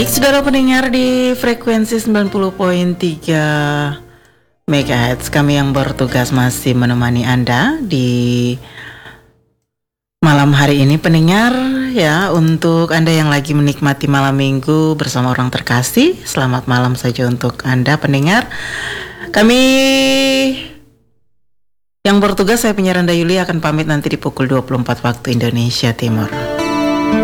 Saudara pendengar di frekuensi 90.3 MHz, kami yang bertugas masih menemani Anda di malam hari ini pendengar ya. Untuk Anda yang lagi menikmati malam minggu bersama orang terkasih, selamat malam saja untuk Anda pendengar. Kami yang bertugas, saya penyiar Anda Yuli, akan pamit nanti di pukul 24 waktu Indonesia Timur.